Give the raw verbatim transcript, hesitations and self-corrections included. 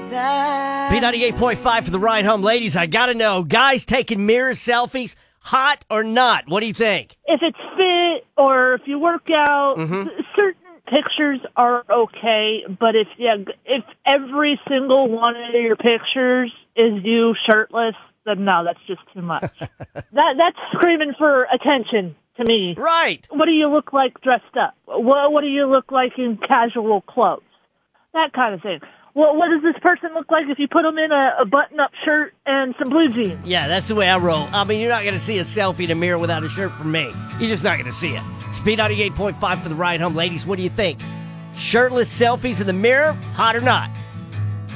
that. B ninety-eight point five for the ride home. Ladies, I got to know, guys taking mirror selfies, hot or not? What do you think? If it's fit or if you work out, Mm-hmm. certain pictures are okay, but if yeah, if every single one of your pictures is you shirtless, then no, that's just too much. that That's screaming for attention to me. Right. What do you look like dressed up? What, what do you look like in casual clothes? That kind of thing. Well, what does this person look like if you put them in a, a button-up shirt and some blue jeans? Yeah, that's the way I roll. I mean, you're not going to see a selfie in a mirror without a shirt from me. You're just not going to see it. It's B ninety-eight point five for the ride home. Ladies, what do you think? Shirtless selfies in the mirror, hot or not?